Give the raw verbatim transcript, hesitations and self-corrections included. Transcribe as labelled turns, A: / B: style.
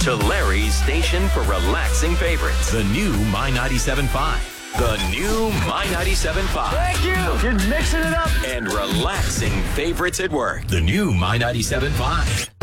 A: to Larry's station for relaxing favorites. The new My ninety-seven point five. The new My ninety-seven point five.
B: Thank you. You're mixing it up.
A: And relaxing favorites at work. The new My ninety-seven point five.